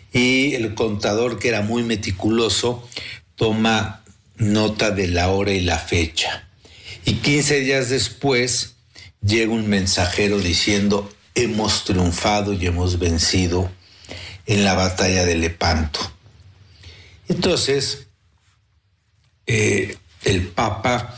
y el contador, que era muy meticuloso, toma nota de la hora y la fecha. Y 15 días después llega un mensajero diciendo: hemos triunfado y hemos vencido en la batalla de Lepanto. Entonces, el Papa,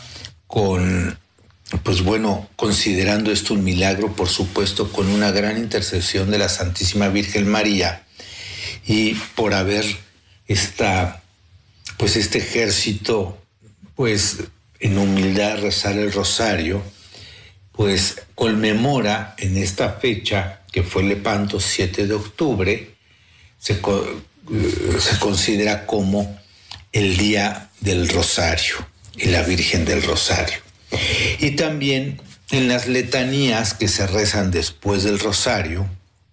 considerando esto un milagro, por supuesto, con una gran intercesión de la Santísima Virgen María, y por haber este ejército, en humildad rezar el rosario, conmemora en esta fecha, que fue Lepanto, 7 de octubre, se considera como el Día del Rosario y la Virgen del Rosario. Y también en las letanías que se rezan después del Rosario,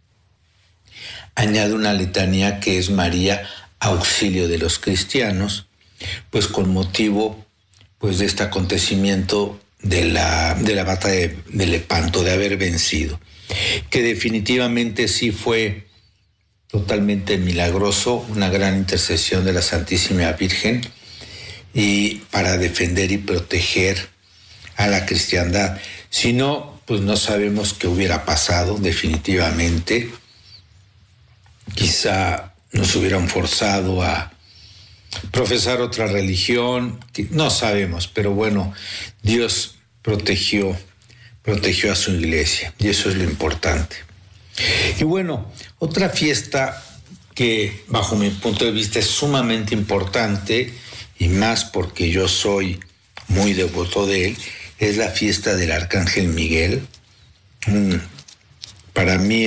añade una letanía que es María, auxilio de los cristianos, con motivo de este acontecimiento de la batalla de Lepanto, de haber vencido, que definitivamente sí fue totalmente milagroso, una gran intercesión de la Santísima Virgen, y para defender y proteger a la cristiandad. Si no, no sabemos qué hubiera pasado. Definitivamente quizá nos hubieran forzado a profesar otra religión, no sabemos, pero bueno, Dios protegió a su iglesia, y eso es lo importante. Y bueno, otra fiesta que bajo mi punto de vista es sumamente importante, y más porque yo soy muy devoto de él, es la fiesta del Arcángel Miguel. Para mí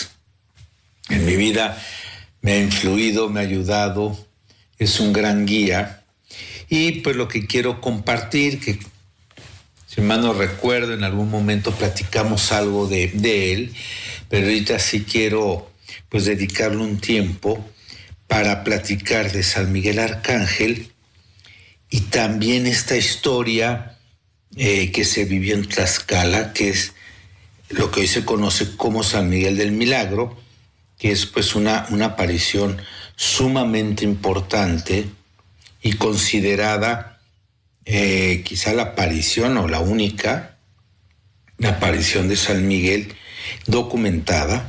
en mi vida me ha influido, me ha ayudado, es un gran guía. Y lo que quiero compartir, que si mal no recuerdo, en algún momento platicamos algo de él, pero ahorita sí quiero dedicarle un tiempo para platicar de San Miguel Arcángel, y también esta historia que se vivió en Tlaxcala, que es lo que hoy se conoce como San Miguel del Milagro, que es una aparición sumamente importante y considerada quizá la aparición o la única aparición de San Miguel documentada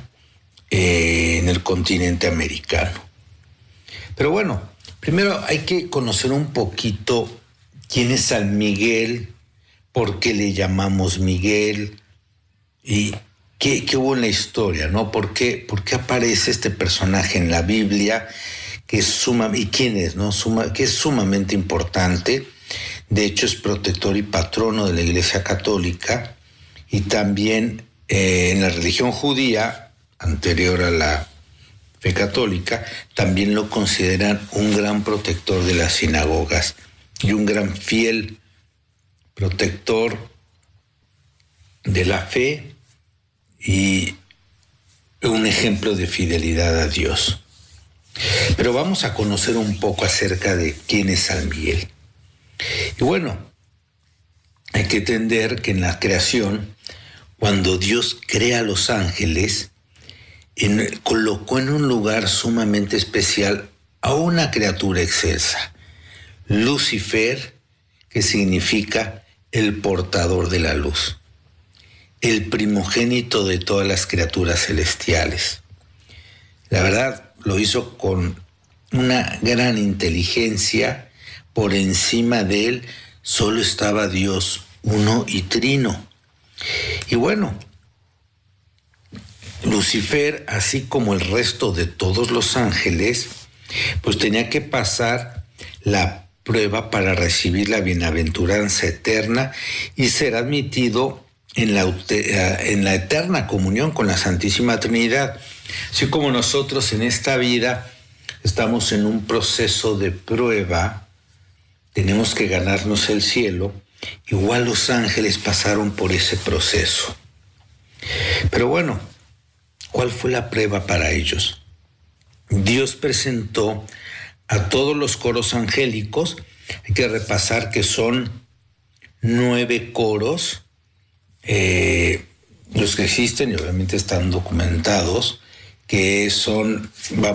en el continente americano. Pero bueno, primero hay que conocer un poquito quién es San Miguel, por qué le llamamos Miguel, y qué hubo en la historia, ¿no? ¿Por qué aparece este personaje en la Biblia, que es y quién es, ¿no? Que es sumamente importante. De hecho, es protector y patrono de la Iglesia Católica, y también en la religión judía, anterior a la fe católica, también lo consideran un gran protector de las sinagogas y un gran fiel protector de la fe y un ejemplo de fidelidad a Dios. Pero vamos a conocer un poco acerca de quién es San Miguel. Y bueno, hay que entender que en la creación, cuando Dios crea a los ángeles, colocó en un lugar sumamente especial a una criatura excelsa, Lucifer, que significa el portador de la luz, el primogénito de todas las criaturas celestiales. La verdad, lo hizo con una gran inteligencia. Por encima de él solo estaba Dios, uno y trino. Y bueno, Lucifer, así como el resto de todos los ángeles, tenía que pasar la prueba para recibir la bienaventuranza eterna y ser admitido en la eterna comunión con la Santísima Trinidad. Así como nosotros en esta vida estamos en un proceso de prueba, tenemos que ganarnos el cielo, igual los ángeles pasaron por ese proceso. Pero bueno, ¿cuál fue la prueba para ellos? Dios presentó a todos los coros angélicos. Hay que repasar que son 9 coros, los que existen y obviamente están documentados, que son